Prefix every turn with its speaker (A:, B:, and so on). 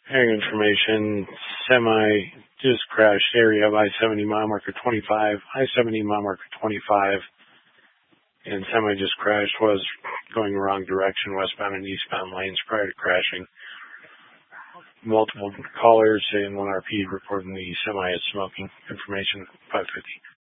A: Hearing information, semi just crashed area of I-70 mile marker 25, I-70 mile marker 25, and semi just crashed, was going the wrong direction, westbound and eastbound lanes prior to crashing. Multiple callers and one RP reporting the semi is smoking. Information 550.